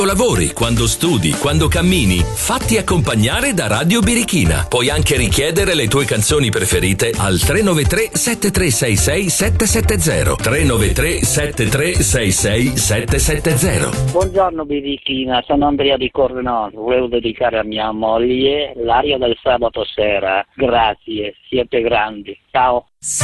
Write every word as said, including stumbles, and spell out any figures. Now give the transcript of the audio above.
lavori, quando studi, quando cammini, fatti accompagnare da Radio Birichina. Puoi anche richiedere le tue canzoni preferite al tre nove tre sette tre sei sei sette sette zero tre nove tre sette tre sei sei sette sette zero. Buongiorno Birichina, sono Andrea di Cordenone. Volevo dedicare a mia moglie l'aria del sabato sera. Grazie, siete grandi. Ciao.